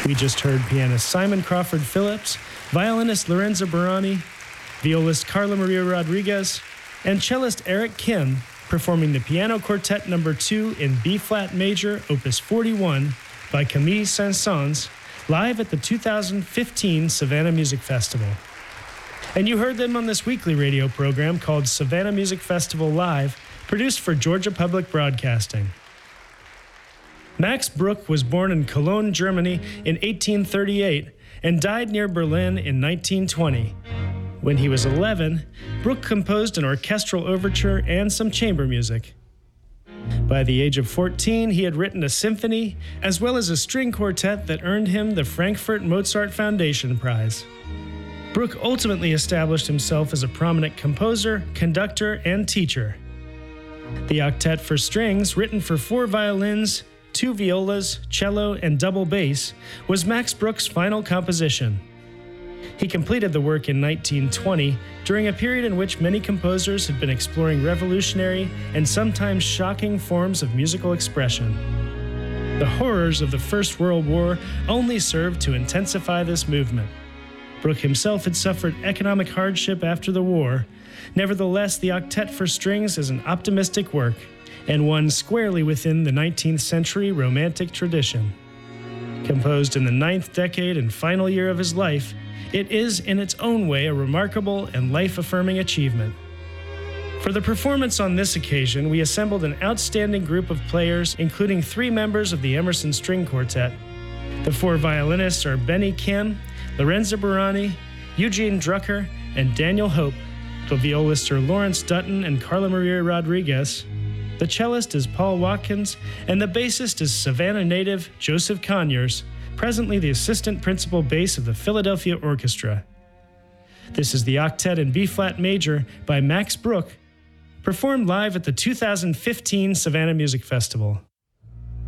We just heard pianist Simon Crawford Phillips, violinist Lorenzo Barani, violist Carla Maria Rodriguez, and cellist Eric Kim performing the Piano Quartet No. 2 in B-flat major, Opus 41, by Camille Saint-Saëns, live at the 2015 Savannah Music Festival. And you heard them on this weekly radio program called Savannah Music Festival Live, produced for Georgia Public Broadcasting. Max Bruch was born in Cologne, Germany in 1838 and died near Berlin in 1920. When he was 11, Bruch composed an orchestral overture and some chamber music. By the age of 14, he had written a symphony as well as a string quartet that earned him the Frankfurt Mozart Foundation Prize. Bruch ultimately established himself as a prominent composer, conductor, and teacher. The Octet for Strings, written for 4 violins, 2 violas, cello, and double bass, was Max Bruch's final composition. He completed the work in 1920, during a period in which many composers had been exploring revolutionary and sometimes shocking forms of musical expression. The horrors of the First World War only served to intensify this movement. Bruch himself had suffered economic hardship after the war. Nevertheless, the Octet for Strings is an optimistic work, and one squarely within the 19th century Romantic tradition. Composed in the 9th decade and final year of his life, it is in its own way a remarkable and life-affirming achievement. For the performance on this occasion, we assembled an outstanding group of players, including 3 members of the Emerson String Quartet. The 4 violinists are Benny Kim, Lorenzo Barani, Eugene Drucker, and Daniel Hope. The violists are Lawrence Dutton and Carla Maria Rodriguez. The cellist is Paul Watkins, and the bassist is Savannah native Joseph Conyers, presently the assistant principal bass of the Philadelphia Orchestra. This is the Octet in B-flat major by Max Bruch, performed live at the 2015 Savannah Music Festival.